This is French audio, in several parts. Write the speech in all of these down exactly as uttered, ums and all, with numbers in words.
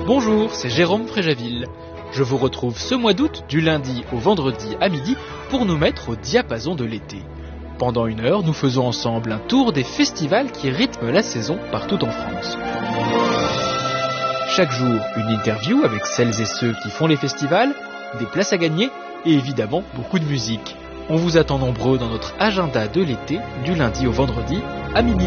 Bonjour, c'est Jérôme Fréjaville. Je vous retrouve ce mois d'août, du lundi au vendredi à midi, pour nous mettre au diapason de l'été. Pendant une heure, nous faisons ensemble un tour des festivals qui rythment la saison partout en France. Chaque jour, une interview avec celles et ceux qui font les festivals, des places à gagner et évidemment beaucoup de musique. On vous attend nombreux dans notre agenda de l'été, du lundi au vendredi à midi.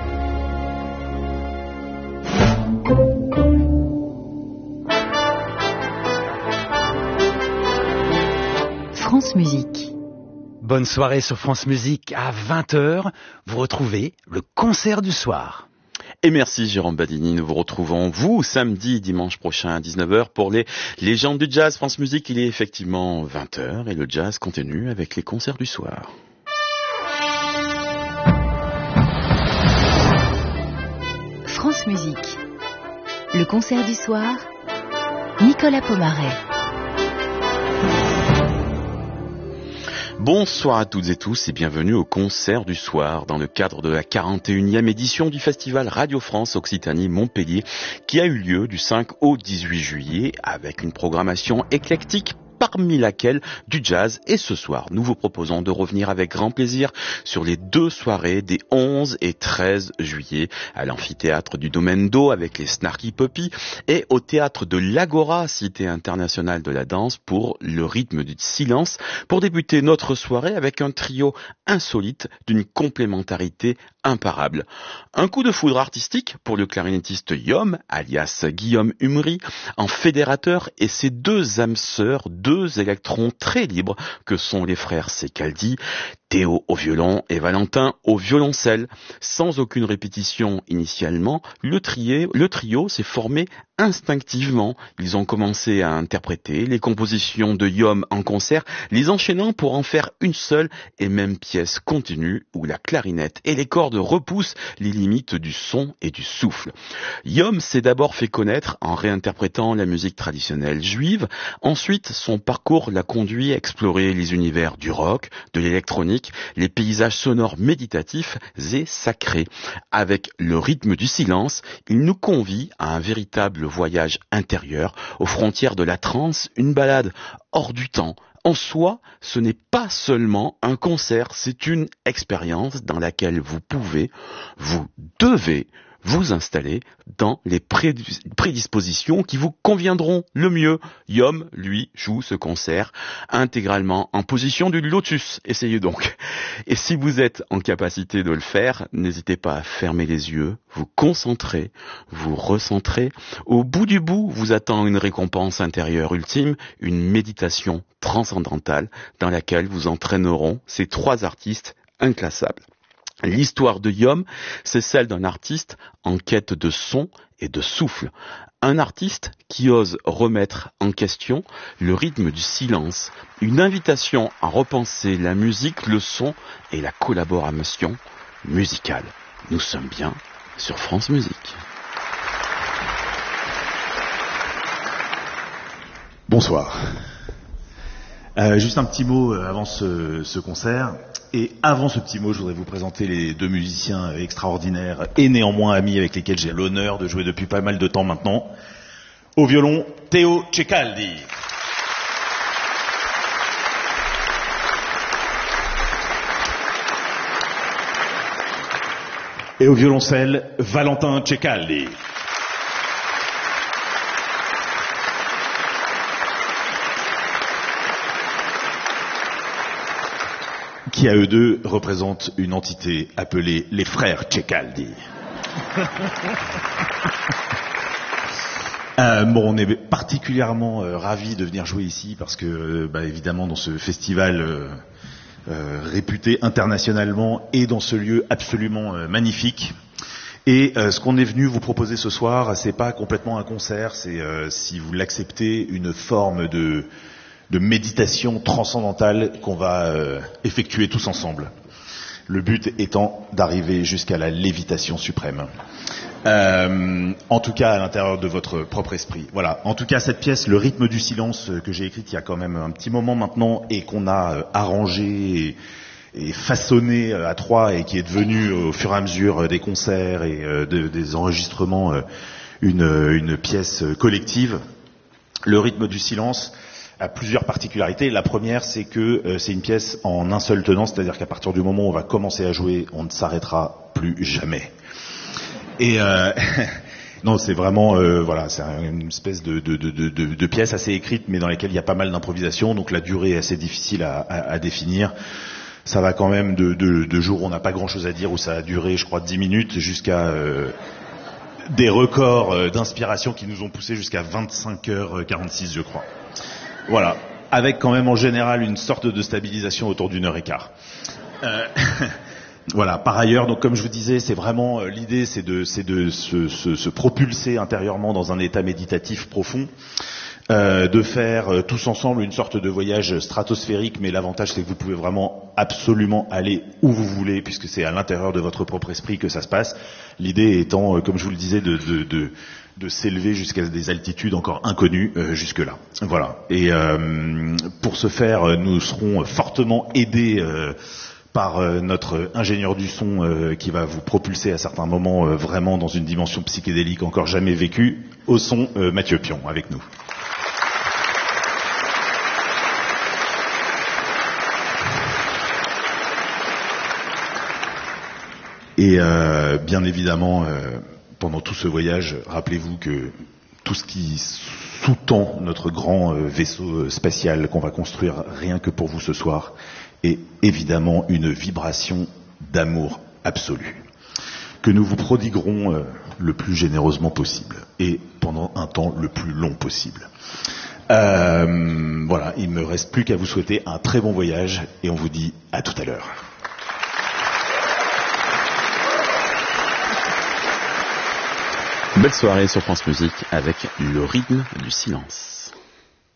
France Musique. Bonne soirée sur France Musique. À vingt heures, vous retrouvez le concert du soir. Et merci Jérôme Badini, nous vous retrouvons vous samedi, dimanche prochain à dix-neuf heures pour les légendes du jazz. France Musique, il est effectivement vingt heures et le jazz continue avec les concerts du soir. France Musique. Le concert du soir, Nicolas Pomaret. Bonsoir à toutes et tous et bienvenue au concert du soir dans le cadre de la quarante et unième édition du festival Radio France Occitanie Montpellier qui a eu lieu du cinq au dix-huit juillet avec une programmation éclectique parmi laquelle du jazz. Et ce soir, nous vous proposons de revenir avec grand plaisir sur les deux soirées des onze et treize juillet à l'amphithéâtre du Domaine d'Eau avec les Snarky Puppy et au théâtre de l'Agora, Cité internationale de la danse, pour le rythme du silence, pour débuter notre soirée avec un trio insolite d'une complémentarité imparable. Un coup de foudre artistique pour le clarinettiste Yom, alias Guillaume Humry, en fédérateur, et ses deux âmes sœurs, deux électrons très libres que sont les frères Secaldi, Théo au violon et Valentin au violoncelle. Sans aucune répétition initialement, le, trié, le trio s'est formé instinctivement. Ils ont commencé à interpréter les compositions de Yom en concert, les enchaînant pour en faire une seule et même pièce continue où la clarinette et les cordes repoussent les limites du son et du souffle. Yom s'est d'abord fait connaître en réinterprétant la musique traditionnelle juive. Ensuite, son parcours l'a conduit à explorer les univers du rock, de l'électronique, les paysages sonores méditatifs et sacrés. Avec le rythme du silence, il nous convie à un véritable voyage intérieur, aux frontières de la trance, une balade hors du temps. En soi, ce n'est pas seulement un concert, c'est une expérience dans laquelle vous pouvez, vous devez vous installer dans les prédispositions qui vous conviendront le mieux. Yom, lui, joue ce concert intégralement en position du lotus. Essayez donc. Et si vous êtes en capacité de le faire, n'hésitez pas à fermer les yeux, vous concentrer, vous recentrer. Au bout du bout, vous attend une récompense intérieure ultime, une méditation transcendantale dans laquelle vous entraîneront ces trois artistes inclassables. L'histoire de Yom, c'est celle d'un artiste en quête de son et de souffle. Un artiste qui ose remettre en question le rythme du silence. Une invitation à repenser la musique, le son et la collaboration musicale. Nous sommes bien sur France Musique. Bonsoir. Euh, juste un petit mot avant ce, ce concert. Et avant ce petit mot, je voudrais vous présenter les deux musiciens extraordinaires et néanmoins amis avec lesquels j'ai l'honneur de jouer depuis pas mal de temps maintenant. Au violon, Théo Cecaldi. Et au violoncelle, Valentin Cecaldi. Qui à eux deux représentent une entité appelée les frères Cecaldi. euh, bon, on est particulièrement euh, ravis de venir jouer ici parce que, euh, bah, évidemment, dans ce festival euh, euh, réputé internationalement et dans ce lieu absolument euh, magnifique. Et euh, ce qu'on est venu vous proposer ce soir, c'est pas complètement un concert, c'est, euh, si vous l'acceptez, une forme de de méditation transcendantale qu'on va euh, effectuer tous ensemble. Le but étant d'arriver jusqu'à la lévitation suprême. Euh, en tout cas, à l'intérieur de votre propre esprit. Voilà. En tout cas, cette pièce, Le rythme du silence, que j'ai écrite il y a quand même un petit moment maintenant et qu'on a euh, arrangé et, et façonné euh, à trois et qui est devenu, euh, au fur et à mesure euh, des concerts et euh, de, des enregistrements, euh, une, une pièce collective. Le rythme du silence a plusieurs particularités. La première, c'est que euh, c'est une pièce en un seul tenant, c'est-à-dire qu'à partir du moment où on va commencer à jouer, on ne s'arrêtera plus jamais. Et euh, non, c'est vraiment euh, voilà, c'est une espèce de, de, de, de, de pièce assez écrite, mais dans laquelle il y a pas mal d'improvisation, donc la durée est assez difficile à, à, à définir. Ça va quand même de, de, de jours où on n'a pas grand-chose à dire, où ça a duré, je crois, dix minutes, jusqu'à euh, des records d'inspiration qui nous ont poussé jusqu'à vingt-cinq heures quarante-six, je crois. Voilà, avec quand même en général une sorte de stabilisation autour d'une heure et quart. Euh, voilà. Par ailleurs, donc comme je vous disais, c'est vraiment euh, l'idée, c'est de, c'est de se, se, se propulser intérieurement dans un état méditatif profond, euh, de faire euh, tous ensemble une sorte de voyage stratosphérique. Mais l'avantage, c'est que vous pouvez vraiment absolument aller où vous voulez, puisque c'est à l'intérieur de votre propre esprit que ça se passe. L'idée étant, euh, comme je vous le disais, de, de, de de s'élever jusqu'à des altitudes encore inconnues euh, jusque-là. Voilà. Et euh, pour ce faire, nous serons fortement aidés euh, par euh, notre ingénieur du son euh, qui va vous propulser à certains moments euh, vraiment dans une dimension psychédélique encore jamais vécue. Au son, euh, Mathieu Pion avec nous. Et euh, bien évidemment, euh, pendant tout ce voyage, rappelez-vous que tout ce qui sous-tend notre grand euh, vaisseau spatial qu'on va construire rien que pour vous ce soir est évidemment une vibration d'amour absolu, que nous vous prodiguerons euh, le plus généreusement possible et pendant un temps le plus long possible. Euh, voilà, il me reste plus qu'à vous souhaiter un très bon voyage et on vous dit à tout à l'heure. Belle soirée sur France Musique avec le rythme du silence.